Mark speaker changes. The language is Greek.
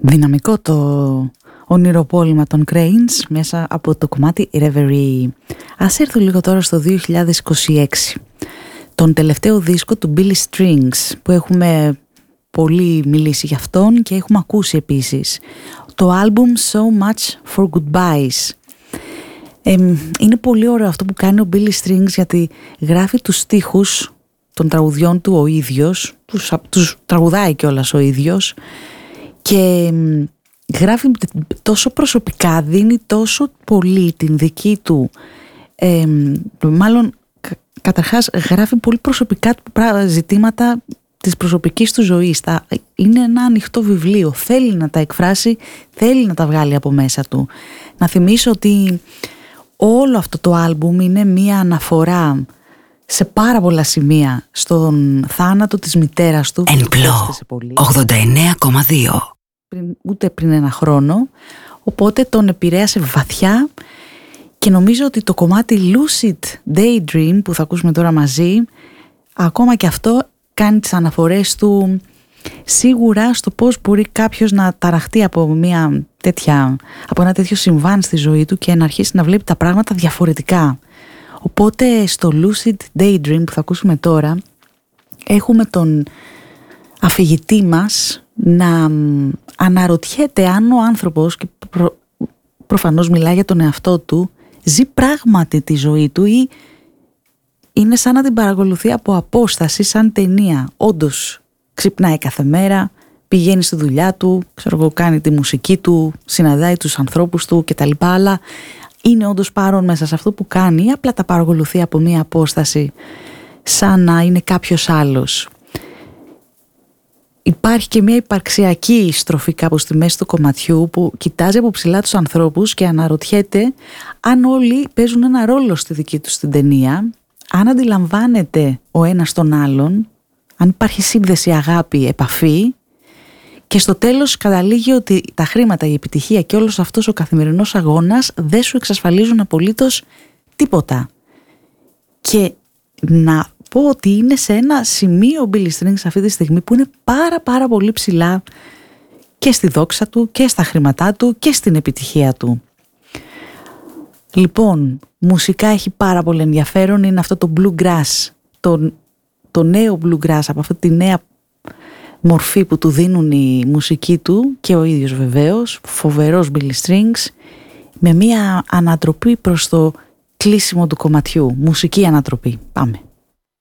Speaker 1: Δυναμικό το ονειροπόλημα των Cranes μέσα από το κομμάτι Reverie. Ας έρθω λίγο τώρα στο 2026, τον τελευταίο δίσκο του Billy Strings, που έχουμε πολύ μιλήσει για αυτόν και έχουμε ακούσει επίσης. Το album So Much For Goodbyes. Είναι πολύ ωραίο αυτό που κάνει ο Billy Strings, γιατί γράφει τους στίχους των τραγουδιών του ο ίδιος, τους τραγουδάει κιόλας ο ίδιος, και γράφει τόσο προσωπικά, δίνει τόσο πολύ την δική του, μάλλον καταρχάς γράφει πολύ προσωπικά ζητήματα της προσωπικής του ζωής. Είναι ένα ανοιχτό βιβλίο, θέλει να τα εκφράσει, θέλει να τα βγάλει από μέσα του. Να θυμίσω ότι όλο αυτό το άλμπουμ είναι μία αναφορά σε πάρα πολλά σημεία στον θάνατο της μητέρας του.
Speaker 2: Εμπλό 89,2.
Speaker 1: Ούτε πριν ένα χρόνο, οπότε τον επηρέασε βαθιά, και νομίζω ότι το κομμάτι Lucid Daydream που θα ακούσουμε τώρα μαζί, ακόμα και αυτό κάνει τις αναφορές του σίγουρα στο πώς μπορεί κάποιος να ταραχτεί από ένα τέτοιο συμβάν στη ζωή του και να αρχίσει να βλέπει τα πράγματα διαφορετικά. Οπότε στο Lucid Daydream που θα ακούσουμε τώρα έχουμε τον αφηγητή μας να αναρωτιέται αν ο άνθρωπος, και προφανώς μιλάει για τον εαυτό του, ζει πράγματι τη ζωή του ή είναι σαν να την παρακολουθεί από απόσταση, σαν ταινία. Όντως ξυπνάει κάθε μέρα, πηγαίνει στη δουλειά του, κάνει τη μουσική του, συναντάει τους ανθρώπους του κτλ. Αλλά είναι όντως παρόν μέσα σε αυτό που κάνει, ή απλά τα παρακολουθεί από μία απόσταση σαν να είναι κάποιος άλλος. Υπάρχει και μια υπαρξιακή στροφή κάπου στη μέση του κομματιού που κοιτάζει από ψηλά τους ανθρώπους και αναρωτιέται αν όλοι παίζουν ένα ρόλο στη δική τους την ταινία, αν αντιλαμβάνεται ο ένας τον άλλον, αν υπάρχει σύνδεση, αγάπη, επαφή, και στο τέλος καταλήγει ότι τα χρήματα, η επιτυχία και όλος αυτός ο καθημερινός αγώνας δεν σου εξασφαλίζουν απολύτως τίποτα. Και να πω ότι είναι σε ένα σημείο ο Billy Strings αυτή τη στιγμή που είναι πάρα πολύ ψηλά και στη δόξα του και στα χρήματά του και στην επιτυχία του. Λοιπόν, μουσικά έχει πάρα πολύ ενδιαφέρον, είναι αυτό το bluegrass, το νέο bluegrass, από αυτή τη νέα μορφή που του δίνουν η μουσική του και ο ίδιος βεβαίως, φοβερός Billy Strings, με μια ανατροπή προς το κλείσιμο του κομματιού, μουσική ανατροπή. Πάμε.